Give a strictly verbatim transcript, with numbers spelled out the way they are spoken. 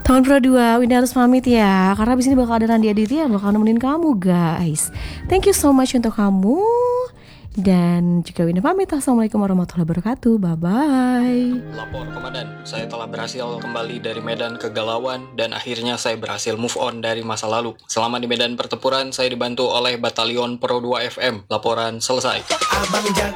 Tahun Pro dua, Winda harus pamit ya, karena abis ini bakal ada Randy Aditya yang bakal nemenin kamu guys. Thank you so much untuk kamu. Dan juga Winda pamit. Assalamualaikum warahmatullahi wabarakatuh. Bye-bye. Lapor komandan, saya telah berhasil kembali dari medan kegalauan dan akhirnya saya berhasil move on dari masa lalu. Selama di medan pertempuran, saya dibantu oleh Batalion Pro dua F M. Laporan selesai. Abang